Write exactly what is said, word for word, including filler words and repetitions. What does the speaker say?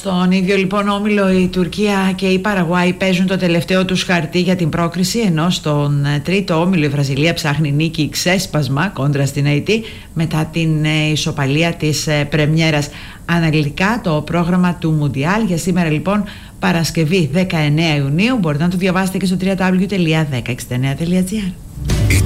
Στον ίδιο λοιπόν όμιλο η Τουρκία και η Παραγουάη παίζουν το τελευταίο τους χαρτί για την πρόκριση, ενώ στον τρίτο όμιλο η Βραζιλία ψάχνει νίκη ξέσπασμα κόντρα στην Αϊτή μετά την ισοπαλία της πρεμιέρας. Αναλυτικά το πρόγραμμα του Μουντιάλ για σήμερα λοιπόν, Παρασκευή δεκαεννέα Ιουνίου, μπορείτε να το διαβάσετε και στο double-u double-u double-u τελεία δέκα εξήντα εννέα τελεία τζι άρ.